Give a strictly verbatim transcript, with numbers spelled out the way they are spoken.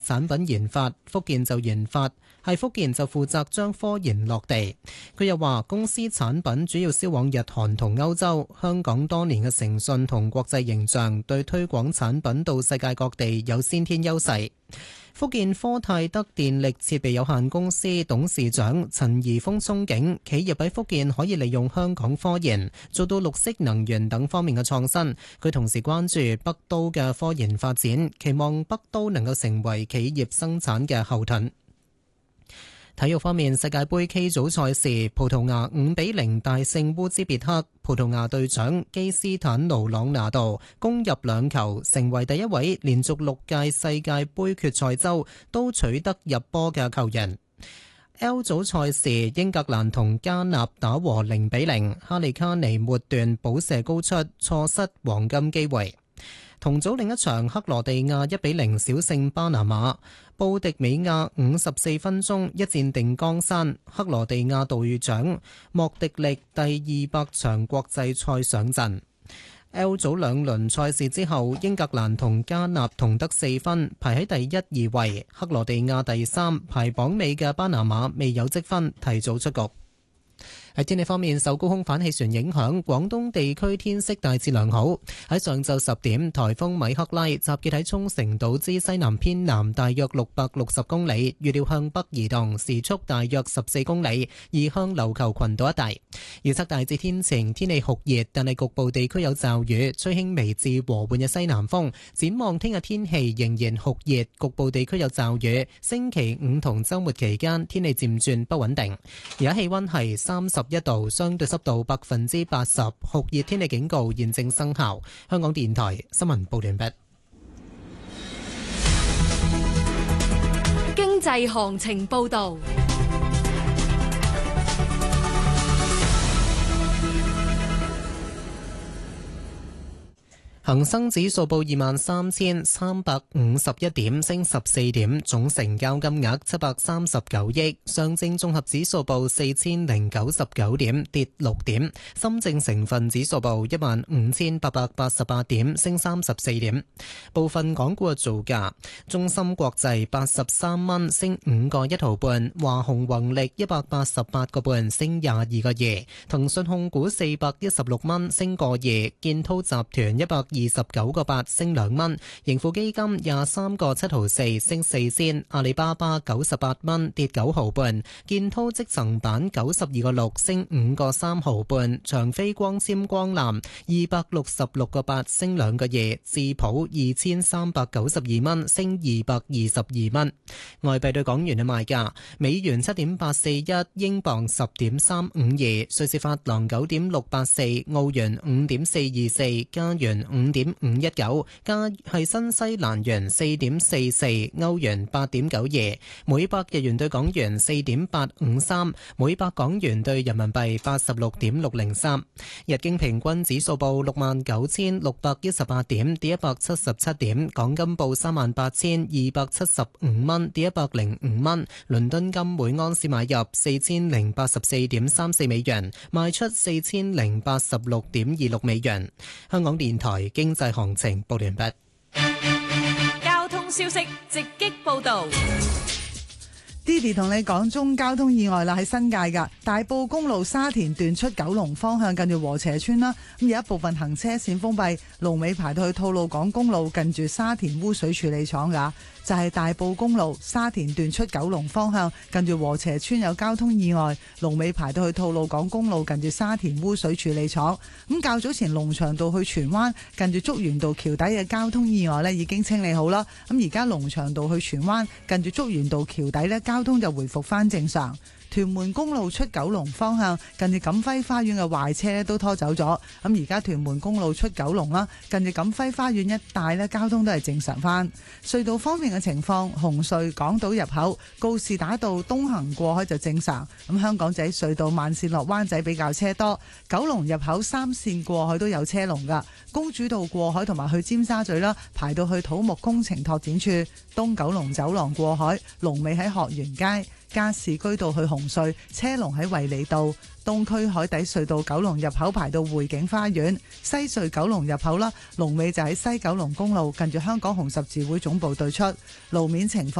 產品研發，福建就研發，係福建就負責將科研落地。佢又話公司產品主要銷往日韓同歐洲，香港多年嘅誠信同國際形象對推廣產品到世界各地有先天優勢。福建科泰德電力設備有限公司董事長陳怡峰憧憬企業喺福建可以利用香港科研做到綠色能源等方面嘅創新。佢同時關注北都嘅科研發展，期望北都能夠成為企業生產嘅後盾。體育方面，世界盃 K 組賽事，葡萄牙五比零大勝烏茲別克，葡萄牙隊長基斯坦奴朗拿度攻入兩球，成為第一位連續六屆世界盃決賽周都取得入波嘅球員。L 組賽事，英格蘭同加納打和零比零，哈利卡尼末段補射高出，錯失黃金機會。同組另一場，克羅地亞一比零小勝巴拿馬。布迪美亞五十四分鐘一戰定江山，克羅地亞隊長莫迪力第二百場國際賽上陣。L 組兩輪賽事之後，英格蘭同加納同得四分，排喺第一二位。克羅地亞第三，排榜尾嘅巴拿馬未有積分，提早出局。喺天氣方面，受高空反氣旋影響，廣東地區天色大致良好。喺上晝十點，颱風米克拉集結喺沖繩島之西南偏南大約六百六十公里，預料向北移動，時速大約十四公里，移向琉球群島一帶。預測大致天晴，天氣酷熱，但係局部地區有驟雨，吹輕微至和緩嘅西南風。展望聽日天氣仍然酷熱，局部地區有驟雨。星期五同週末期間天氣漸轉不穩定。而家氣溫係三十一度，相對濕度百分之八十，酷熱天氣警告現正生效。香港電台新聞報完畢。 經濟行情報道。 恒生指數報二萬三千三百五十一點，升十四點，總成交金額七百三十九億。上證綜合指數報四千零九十九點，跌六點。深證成分指數報一萬五千八百八十八點，升三十四點。部分港股嘅造價：中芯國際八十三蚊，升五個一毫半；華虹宏力一百八十八個半，升廿二個二；騰訊控股四百一十六蚊，升個二；建滔集團一百二十九個八，升兩蚊；盈富基金廿三個七毫四，升四仙；阿里巴巴九十八蚊，跌九毫半；建滔積層板九十二個六，升五個三毫半；長飛光纖光纜二百六十六個八，升兩個二；智普二千三百九十二蚊，升二百二十二蚊。外幣對港元嘅賣價：美元七點八四一，英鎊十點三五二，瑞士法郎九點六八四，澳元五點四二四，加元五點五一九，加係新西蘭元四點四四，歐元八點九二，每百日元對港元四點八五三，每百港元對人民幣八十六點六零三。日經平均指數報六萬九千六百一十八點，跌一百七十七點。港金報三萬八千二百七十五蚊，跌一百零五蚊。倫敦金每安士買入四千零八十四點三四美元，賣出四千零八十六點二六美元。香港電台經濟行情報完畢。 交通消息直擊報道。 Didi 同你講中交通意外啦，喺新界㗎大埔公路沙田段出九龍方向，近住禾輋村啦，咁有一部分行車線封閉，龍尾排到去吐露港公路近住沙田污水處理廠㗎。就係大埔公路沙田段出九龍方向，近住禾輋村有交通意外，龍尾排到去吐露港公路近住沙田污水處理廠。咁較早前龍翔道去荃灣近住竹園道橋底嘅交通意外呢已經清理好啦。咁而家龍翔道去荃灣近住竹園道橋底呢，交通就回復翻正常。屯門公路出九龍方向，近住錦輝花園嘅壞車都拖走咗。咁而家屯門公路出九龍啦，近住錦輝花園一帶咧，交通都係正常翻。隧道方面嘅情況，紅隧港島入口告士打道東行過海就正常。咁香港仔隧道慢線落灣仔比較車多，九龍入口三線過海都有車龍噶。公主道過海同埋去尖沙咀啦，排到去土木工程拓展處。東九龍走廊過海，龍尾喺學園街。 加士居道去紅隧車龍喺衛理道。東區海底隧道九龍入口排到匯景花園，西隧九龍入口啦，龍尾就喺西九龍公路近住香港紅十字會總部對出。路面情況。